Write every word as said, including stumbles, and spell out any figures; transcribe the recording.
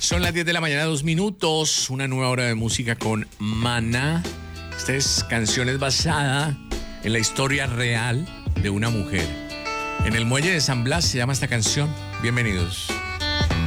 Son las diez de la mañana, dos minutos. Una nueva hora de música con Maná. Esta es canción es basada en la historia real de una mujer. En el muelle de San Blas se llama esta canción. Bienvenidos.